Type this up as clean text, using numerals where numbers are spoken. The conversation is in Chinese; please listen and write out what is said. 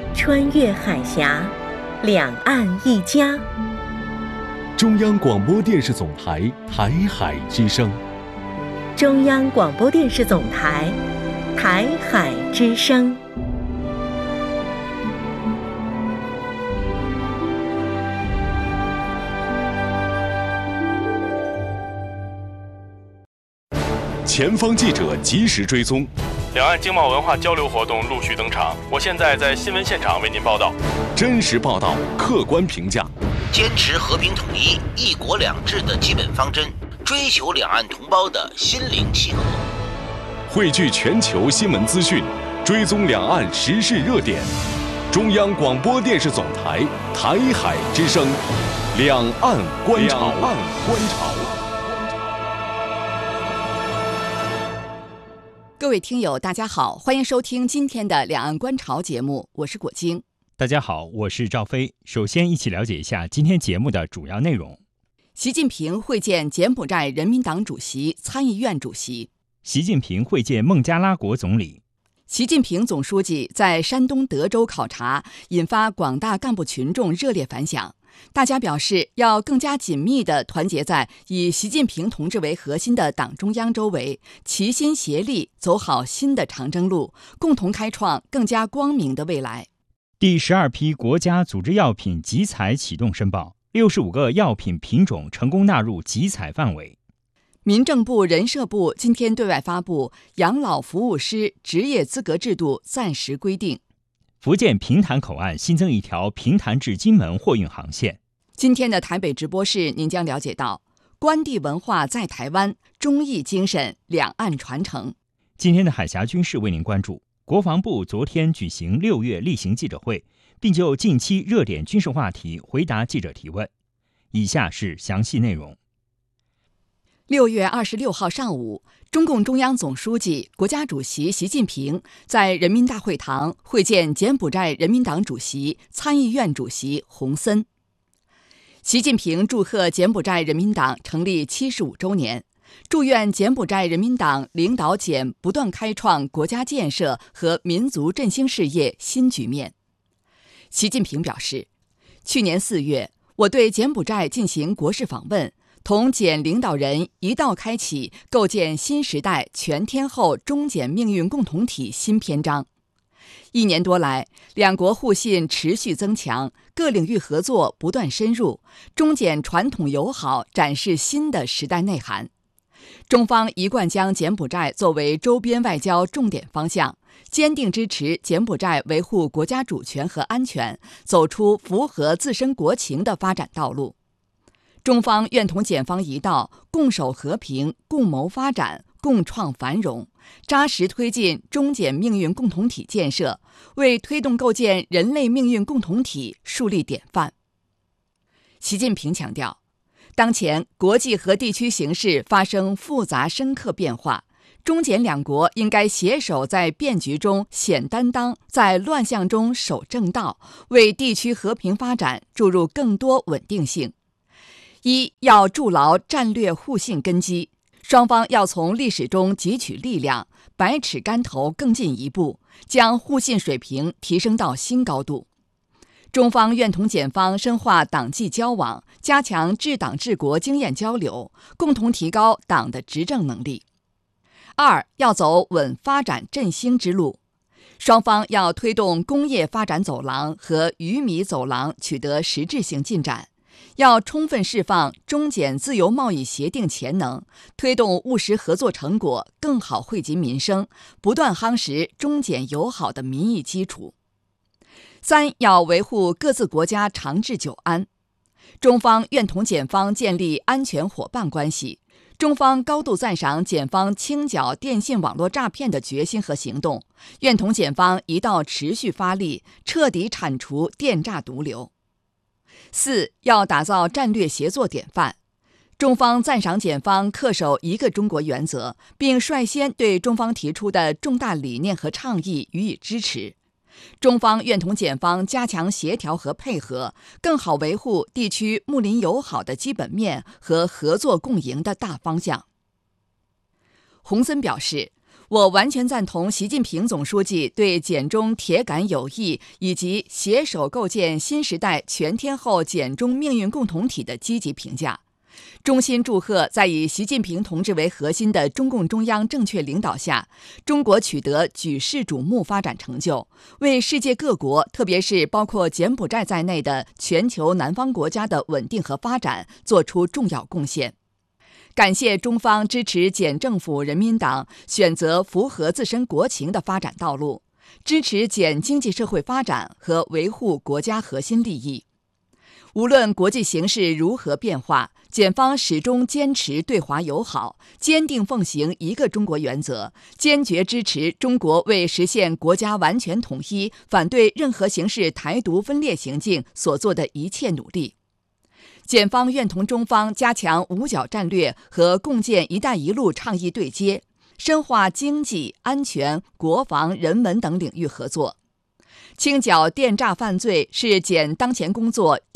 穿越海峡，两岸一家。 中央广播电视总台台海之声。 中央广播电视总台台海之声。 前方记者及时追踪， 两岸经贸文化交流活动陆续登场。我现在在新闻现场为您报道。 真实报道，客观评价， 坚持和平统一、一国两制的基本方针，追求两岸同胞的心灵契合。 汇聚全球新闻资讯，追踪两岸时事热点。中央广播电视总台台海之声，两岸观察。 各位听友大家好，欢迎收听今天的两岸观潮节目，我是果晶。 大家好，我是赵飞。首先一起了解一下今天节目的主要内容。 习近平会见柬埔寨人民党主席、参议院主席。 习近平会见孟加拉国总理。 习近平总书记在山东德州考察，引发广大干部群众热烈反响。大家表示要更加紧密地团结在以习近平同志为核心的党中央周围，齐心协力走好新的长征路，共同开创更加光明的未来。 第12批国家组织药品集采启动申报，65个药品品种成功纳入集采范围。 民政部、人社部今天对外发布养老服务师职业资格制度暂时规定。 福建平潭口岸新增一条平潭至金门货运航线。 今天的台北直播室，您将了解到关帝文化在台湾，忠义精神两岸传承。 今天的海峡军事为您关注，国防部昨天举行6月例行记者会，并就近期热点军事话题回答记者提问。以下是详细内容。 6月26号上午，中共中央总书记、国家主席习近平在人民大会堂会见柬埔寨人民党主席、参议院主席洪森。习近平祝贺柬埔寨人民党成立75周年，祝愿柬埔寨人民党领导柬不断开创国家建设和民族振兴事业新局面。习近平表示，去年4月，我对柬埔寨进行国事访问，同柬领导人一道开启构建新时代全天候中柬命运共同体新篇章。1年多来，两国互信持续增强，各领域合作不断深入，中柬传统友好展示新的时代内涵。中方一贯将柬埔寨作为周边外交重点方向，坚定支持柬埔寨维护国家主权和安全，走出符合自身国情的发展道路。中方愿同柬方一道，共守和平，共谋发展，共创繁荣，扎实推进中柬命运共同体建设，为推动构建人类命运共同体树立典范。习近平强调，当前国际和地区形势发生复杂深刻变化，中柬两国应该携手在变局中显担当，在乱象中守正道，为地区和平发展注入更多稳定性。要筑牢战略互信根基，双方要从历史中汲取力量，百尺竿头更进一步，将互信水平提升到新高度。中方愿同柬方深化党际交往，加强治党治国经验交流，共同提高党的执政能力。要走稳发展振兴之路，双方要推动工业发展走廊和鱼米走廊取得实质性进展，要充分释放中柬自由贸易协定潜能，推动务实合作成果更好惠及民生，不断夯实中柬友好的民意基础。要维护各自国家长治久安。中方愿同柬方建立安全伙伴关系。中方高度赞赏柬方清剿电信网络诈骗的决心和行动，愿同柬方一道持续发力，彻底铲除电诈毒瘤。要打造战略协作典范。中方赞赏柬方恪守一个中国原则，并率先对中方提出的重大理念和倡议予以支持。中方愿同柬方加强协调和配合，更好维护地区睦邻友好的基本面和合作共赢的大方向。洪森表示， 我完全赞同习近平总书记对简中铁杆有益以及携手构建新时代全天候简中命运共同体的积极评价。衷心祝贺在以习近平同志为核心的中共中央正确领导下，中国取得举世瞩目发展成就，为世界各国，特别是包括柬埔寨在内的全球南方国家的稳定和发展做出重要贡献。感谢中方支持简政府人民党选择符合自身国情的发展道路，支持简经济社会发展和维护国家核心利益。无论国际形势如何变化，简方始终坚持对华友好，坚定奉行一个中国原则，坚决支持中国为实现国家完全统一、反对任何形式台独分裂行径所做的一切努力。简方愿同中方加强五角战略和共建“一带一路”倡议对接，深化经济、安全、国防、人文等领域合作。清剿电诈犯罪是简当前工作